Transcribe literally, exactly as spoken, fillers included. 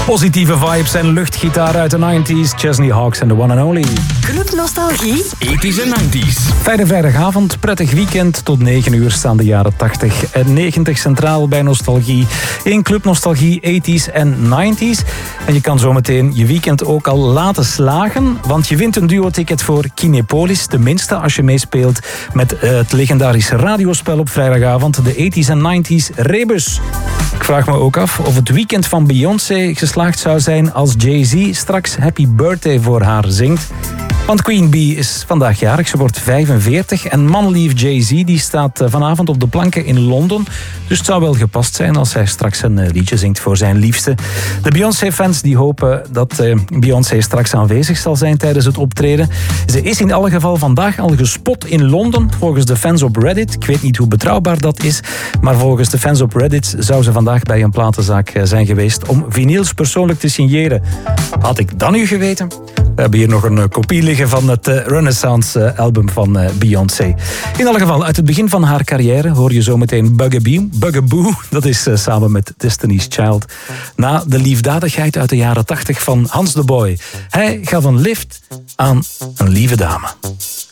Positieve vibes en luchtgitaar uit de nineties. Chesney Hawks en the one and only. Club Nostalgie. eighties en nineties. Fijne vrijdagavond, prettig weekend. Tot negen uur staan de jaren tachtig en negentig centraal bij Nostalgie. In Club Nostalgie eighties en nineties. En je kan zometeen je weekend ook al laten slagen. Want je wint een duo-ticket voor Kinepolis. Tenminste als je meespeelt met het legendarische radiospel op vrijdagavond. De eighties en nineties Rebus. Ik vraag me ook af of het weekend van Beyoncé geslaagd zou zijn als Jay-Z straks Happy Birthday voor haar zingt. Want Queen Bee is vandaag jarig, ze wordt vijfenveertig. En manlief Jay-Z die staat vanavond op de planken in Londen. Dus het zou wel gepast zijn als hij straks een liedje zingt voor zijn liefste. De Beyoncé-fans die hopen dat Beyoncé straks aanwezig zal zijn tijdens het optreden. Ze is in alle geval vandaag al gespot in Londen, volgens de fans op Reddit. Ik weet niet hoe betrouwbaar dat is, maar volgens de fans op Reddit zou ze vandaag bij een platenzaak zijn geweest om vinyls persoonlijk te signeren. Had ik dat nu geweten? We hebben hier nog een kopie liggen van het Renaissance-album van Beyoncé. In alle geval, uit het begin van haar carrière hoor je zometeen Bugaboo. Bugaboo, dat is samen met Destiny's Child. Na de liefdadigheid uit de jaren tachtig van Hans de Boy. Hij gaf een lift aan een lieve dame.